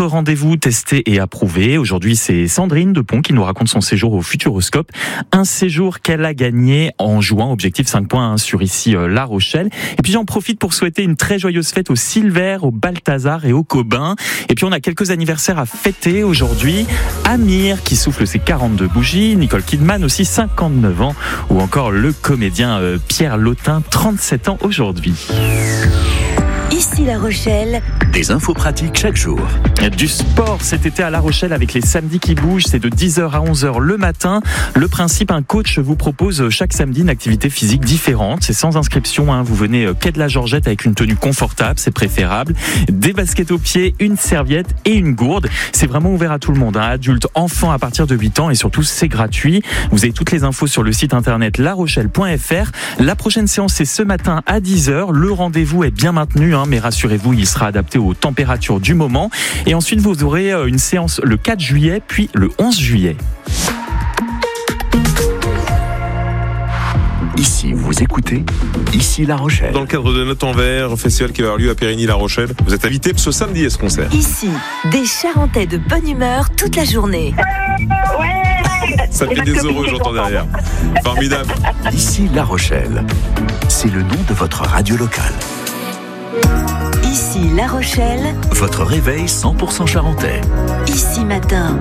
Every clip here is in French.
Autre rendez-vous testé et approuvé. Aujourd'hui, c'est Sandrine Depont qui nous raconte son séjour au Futuroscope. Un séjour qu'elle a gagné en jouant Objectif 5 points sur ici La Rochelle. Et puis j'en profite pour souhaiter une très joyeuse fête au Silver, au Balthazar et au Cobin. Et puis on a quelques anniversaires à fêter aujourd'hui. Amir qui souffle ses 42 bougies, Nicole Kidman aussi 59 ans, ou encore le comédien Pierre Lotin, 37 ans aujourd'hui. Ici La Rochelle. Des infos pratiques chaque jour. Du sport cet été à La Rochelle avec les samedis qui bougent, c'est de 10h à 11h le matin. Le principe, un coach vous propose chaque samedi une activité physique différente. C'est sans inscription, vous venez quai de la Georgette avec une tenue confortable, c'est préférable. Des baskets aux pieds, une serviette et une gourde. C'est vraiment ouvert à tout le monde, adultes, enfants à partir de 8 ans et surtout c'est gratuit. Vous avez toutes les infos sur le site internet larochelle.fr. La prochaine séance c'est ce matin à 10h. Le rendez-vous est bien maintenu, mais rassurez-vous, il sera adapté aux températures du moment. Et ensuite, vous aurez une séance le 4 juillet, puis le 11 juillet. Ici, vous écoutez Ici La Rochelle. Dans le cadre de Notes en Vert, festival qui va avoir lieu à Périgny-La Rochelle, vous êtes invité ce samedi à ce concert. Ici, des Charentais de bonne humeur toute la journée. Ça fait des heureux, j'entends derrière. Formidable. Ici La Rochelle. C'est le nom de votre radio locale. Ici La Rochelle. Votre réveil 100% charentais. Ici Matin.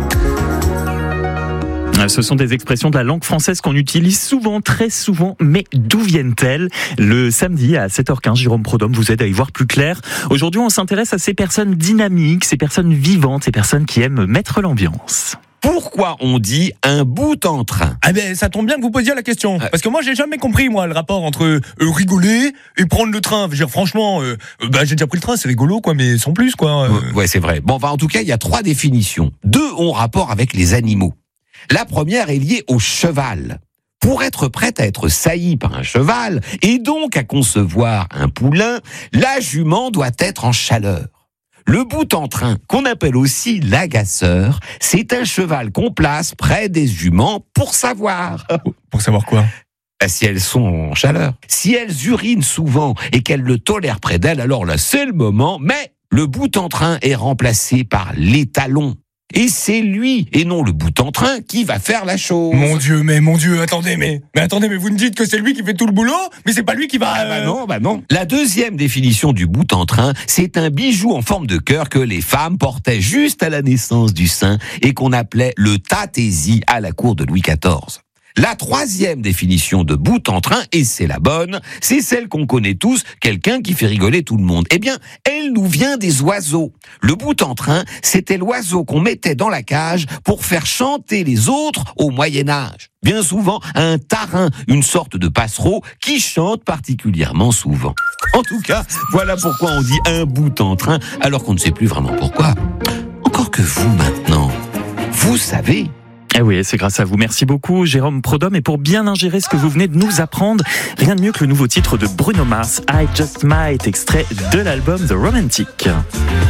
Ce sont des expressions de la langue française qu'on utilise souvent, très souvent, mais d'où viennent-elles ? Le samedi à 7h15, Jérôme Prodhomme vous aide à y voir plus clair. Aujourd'hui, on s'intéresse à ces personnes dynamiques, ces personnes vivantes, ces personnes qui aiment mettre l'ambiance. Pourquoi on dit un bout en train ? Ah ben ça tombe bien que vous posiez la question, parce que moi j'ai jamais compris le rapport entre rigoler et prendre le train. Je veux dire, franchement, j'ai déjà pris le train, c'est rigolo mais sans plus Ouais, c'est vrai. Bon, en tout cas, il y a 3 définitions. 2 ont rapport avec les animaux. La première est liée au cheval. Pour être prête à être saillie par un cheval et donc à concevoir un poulain, la jument doit être en chaleur. Le bout en train, qu'on appelle aussi l'agaceur, c'est un cheval qu'on place près des juments pour savoir. Pour savoir quoi ? Si elles sont en chaleur. Si elles urinent souvent et qu'elles le tolèrent près d'elles, alors là c'est le moment, mais le bout en train est remplacé par l'étalon. Et c'est lui, et non le bout en train, qui va faire la chose. Mon Dieu, attendez, mais vous me dites que c'est lui qui fait tout le boulot, mais c'est pas lui qui va... Non. La deuxième définition du bout en train, c'est un bijou en forme de cœur que les femmes portaient juste à la naissance du sein et qu'on appelait le tatési à la cour de Louis XIV. La troisième définition de bout en train, et c'est la bonne, c'est celle qu'on connaît tous, quelqu'un qui fait rigoler tout le monde. Eh bien, elle nous vient des oiseaux. Le bout en train, c'était l'oiseau qu'on mettait dans la cage pour faire chanter les autres au Moyen-Âge. Bien souvent, un tarin, une sorte de passereau qui chante particulièrement souvent. En tout cas, voilà pourquoi on dit un bout en train, alors qu'on ne sait plus vraiment pourquoi. Encore que vous, maintenant, vous savez... Eh oui, c'est grâce à vous. Merci beaucoup, Jérôme Prodhomme. Et pour bien ingérer ce que vous venez de nous apprendre, rien de mieux que le nouveau titre de Bruno Mars, I Just Might, extrait de l'album The Romantic.